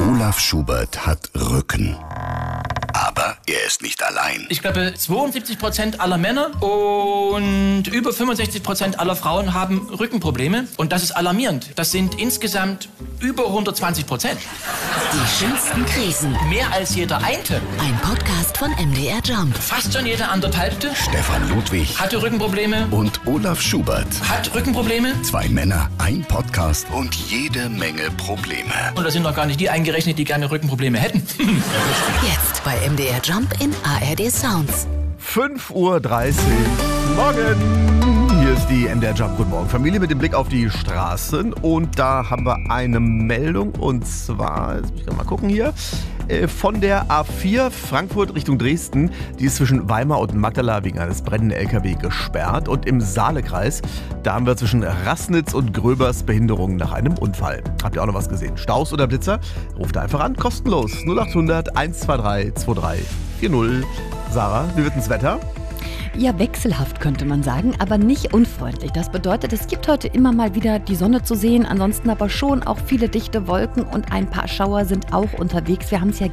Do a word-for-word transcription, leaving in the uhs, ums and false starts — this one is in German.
Olaf Schubert hat Rücken. Aber er ist nicht allein. Ich glaube, zweiundsiebzig Prozent aller Männer und über fünfundsechzig Prozent aller Frauen haben Rückenprobleme. Und das ist alarmierend. Das sind insgesamt über hundertzwanzig Prozent. Die schönsten Krisen. Mehr als jeder Einte. Ein Podcast von M D R Jump. Fast schon jeder anderthalbte Stefan Ludwig hatte Rückenprobleme. und Olaf Schubert. Hat Rückenprobleme. Zwei Männer, ein Podcast und jede Menge Probleme. Und da sind noch gar nicht die eingerechnet, die gerne Rückenprobleme hätten. Jetzt bei M D R Jump in A R D Sounds. fünf Uhr dreißig. Morgen. Hier ist die M D R Jump. Guten Morgen. Familie mit dem Blick auf die Straßen. Und da haben wir eine Meldung. Und zwar, jetzt muss ich mal gucken hier, von der A vier Frankfurt Richtung Dresden. Die ist zwischen Weimar und Magdala wegen eines brennenden L K W gesperrt. Und im Saalekreis, da haben wir zwischen Rassnitz und Gröbers Behinderungen nach einem Unfall. Habt ihr auch noch was gesehen? Staus oder Blitzer? Ruft einfach an, kostenlos. null acht hundert eins zwei drei zwei drei vier null. Sarah, wie wird denn das Wetter? Ja, wechselhaft könnte man sagen, aber nicht unfreundlich. Das bedeutet, es gibt heute immer mal wieder die Sonne zu sehen, ansonsten aber schon auch viele dichte Wolken und ein paar Schauer sind auch unterwegs. Wir haben es ja